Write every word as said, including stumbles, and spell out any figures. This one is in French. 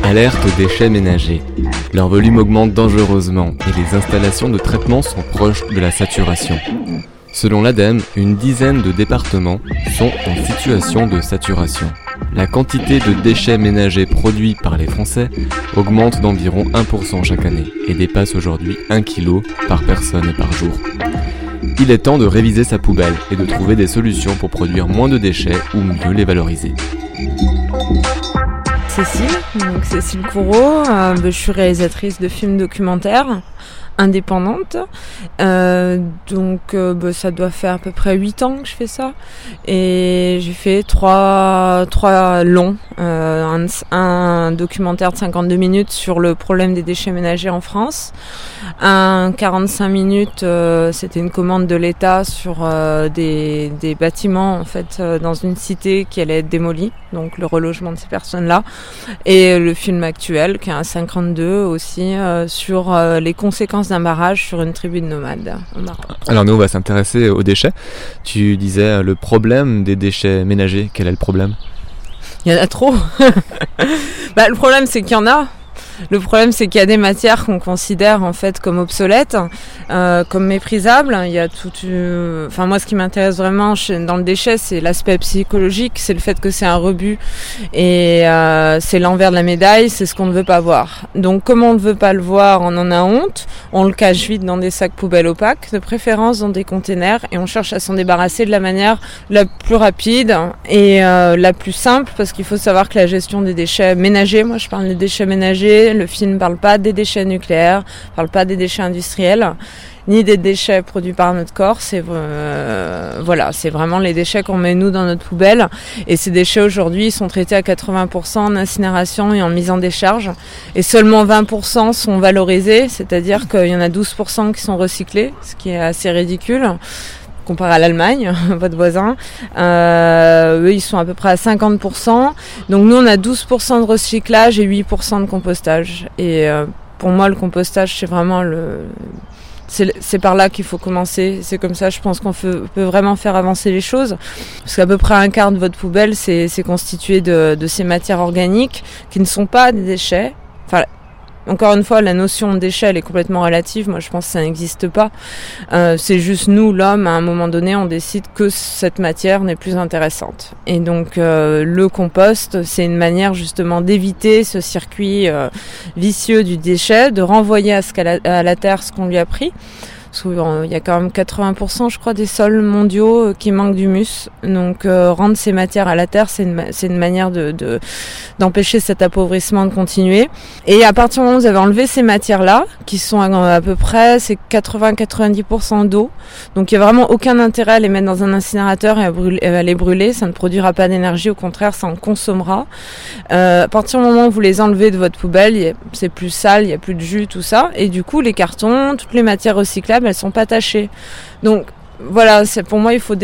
Alerte aux déchets ménagers. Leur volume augmente dangereusement et les installations de traitement sont proches de la saturation. Selon l'ADEME, une dizaine de départements sont en situation de saturation. La quantité de déchets ménagers produits par les Français augmente d'environ un pour cent chaque année et dépasse aujourd'hui un kilo par personne et par jour. Il est temps de réviser sa poubelle et de trouver des solutions pour produire moins de déchets ou mieux les valoriser. Cécile, donc Cécile Courreau, euh, je suis réalisatrice de films documentaires indépendante, euh, donc euh, bah, ça doit faire à peu près huit ans que je fais ça, et j'ai fait trois, trois longs, euh, un, un documentaire de cinquante-deux minutes sur le problème des déchets ménagers en France, un quarante-cinq minutes, euh, c'était une commande de l'État sur euh, des, des bâtiments en fait euh, dans une cité qui allait être démolie, donc le relogement de ces personnes-là, et le film actuel qui est un cinquante-deux aussi euh, sur euh, les conséquences d'un barrage sur une tribu de nomades au Maroc. Alors nous on va s'intéresser aux déchets. Tu disais le problème des déchets ménagers, quel est le problème ? Il y en a trop. Bah, le problème c'est qu'il y en a. Le problème, c'est qu'il y a des matières qu'on considère en fait comme obsolètes, euh, comme méprisables. Il y a tout. Euh, enfin, moi, ce qui m'intéresse vraiment chez, dans le déchet, c'est l'aspect psychologique, c'est le fait que c'est un rebut et euh, c'est l'envers de la médaille, c'est ce qu'on ne veut pas voir. Donc, comme on ne veut pas le voir, on en a honte. On le cache vite dans des sacs poubelles opaques, de préférence dans des containers, et on cherche à s'en débarrasser de la manière la plus rapide et euh, la plus simple, parce qu'il faut savoir que la gestion des déchets ménagers, moi, je parle des déchets ménagers. Le film ne parle pas des déchets nucléaires, ne parle pas des déchets industriels, ni des déchets produits par notre corps. C'est, euh, voilà, c'est vraiment les déchets qu'on met nous dans notre poubelle. Et ces déchets aujourd'hui sont traités à quatre-vingts pour cent en incinération et en mise en décharge. Et seulement vingt pour cent sont valorisés, c'est-à-dire qu'il y en a douze pour cent qui sont recyclés, ce qui est assez ridicule comparé à l'Allemagne, votre voisin. Euh, eux, ils sont à peu près à cinquante pour cent. Donc nous, on a douze pour cent de recyclage et huit pour cent de compostage. Et euh, pour moi, le compostage, c'est vraiment le... C'est, c'est par là qu'il faut commencer. C'est comme ça, je pense qu'on peut, peut vraiment faire avancer les choses. Parce qu'à peu près un quart de votre poubelle, c'est, c'est constitué de, de ces matières organiques qui ne sont pas des déchets. Enfin, encore une fois, la notion de déchet, elle est complètement relative. Moi, je pense que ça n'existe pas. Euh, c'est juste nous, l'homme, à un moment donné, on décide que cette matière n'est plus intéressante. Et donc, euh, le compost, c'est une manière justement d'éviter ce circuit euh, vicieux du déchet, de renvoyer à, ce qu'à la, à la terre ce qu'on lui a pris. Il y a quand même quatre-vingts pour cent, je crois, des sols mondiaux qui manquent d'humus. Donc, euh, rendre ces matières à la terre, c'est une, c'est une manière de, de, d'empêcher cet appauvrissement de continuer. Et à partir du moment où vous avez enlevé ces matières-là, qui sont à, à peu près, c'est quatre-vingts à quatre-vingt-dix pour cent d'eau. Donc, il n'y a vraiment aucun intérêt à les mettre dans un incinérateur et à, brûler, à les brûler. Ça ne produira pas d'énergie. Au contraire, ça en consommera. Euh, à partir du moment où vous les enlevez de votre poubelle, c'est plus sale, il n'y a plus de jus, tout ça. Et du coup, les cartons, toutes les matières recyclables, elles sont pas tachées. Donc voilà, c'est, pour moi, il faut